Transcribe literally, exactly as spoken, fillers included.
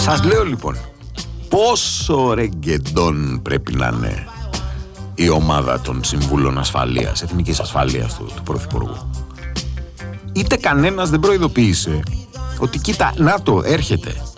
Σας λέω λοιπόν, πόσο ρεγκεντόν πρέπει να είναι η ομάδα των Συμβούλων Ασφαλείας, Εθνικής Ασφαλείας του, του Πρωθυπουργού. Είτε κανένας δεν προειδοποίησε ότι κοίτα, να το έρχεται.